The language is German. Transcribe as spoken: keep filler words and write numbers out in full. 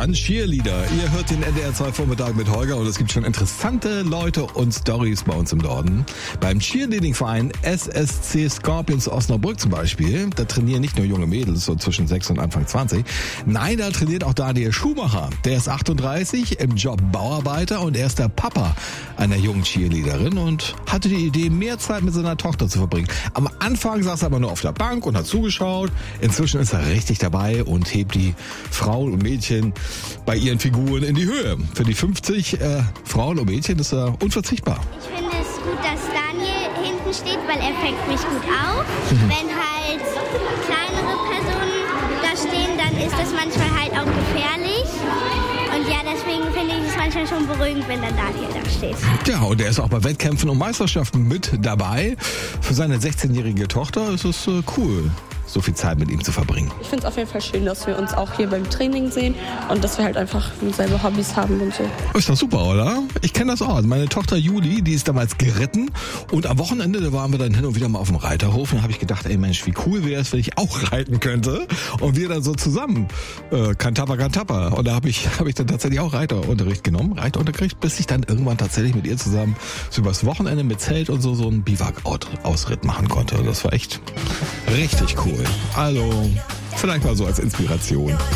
dann Cheerleader. Ihr hört den N D R zwei Vormittag mit Holger und es gibt schon interessante Leute und Storys bei uns im Norden. Beim Cheerleading-Verein S S C Scorpions Osnabrück zum Beispiel, da trainieren nicht nur junge Mädels, so zwischen sechs und Anfang zwanzig. Nein, da trainiert auch Daniel Schumacher. Der ist achtunddreißig, im Job Bauarbeiter und er ist der Papa einer jungen Cheerleaderin und hatte die Idee, mehr Zeit mit seiner Tochter zu verbringen. Am Anfang saß er aber nur auf der Bank und hat zugeschaut. Inzwischen ist er richtig dabei und hebt die Frauen und Mädchen bei ihren Figuren in die Höhe. Für die fünfzig äh, Frauen und Mädchen ist er unverzichtbar. Ich finde es gut, dass Daniel hinten steht, weil er fängt mich gut auf. Mhm. Wenn halt kleinere Personen da stehen, dann ist das manchmal halt auch gefährlich. Und ja, deswegen finde ich es manchmal schon beruhigend, wenn dann Daniel da steht. Ja, und er ist auch bei Wettkämpfen und Meisterschaften mit dabei. Für seine sechzehnjährige Tochter ist es äh, cool, so viel Zeit mit ihm zu verbringen. Ich finde es auf jeden Fall schön, dass wir uns auch hier beim Training sehen und dass wir halt einfach selber Hobbys haben und so. Ist doch super, oder? Ich kenne das auch. Also meine Tochter Juli, die ist damals geritten und am Wochenende, da waren wir dann hin und wieder mal auf dem Reiterhof und da habe ich gedacht, ey Mensch, wie cool wäre es, wenn ich auch reiten könnte und wir dann so zusammen äh, Kantapper, Kantapper. Und da habe ich, hab ich dann tatsächlich auch Reiterunterricht genommen, Reitunterricht, bis ich dann irgendwann tatsächlich mit ihr zusammen so übers Wochenende mit Zelt und so so einen Biwak-Ausritt machen konnte. Das war echt richtig cool. Also, vielleicht mal so als Inspiration.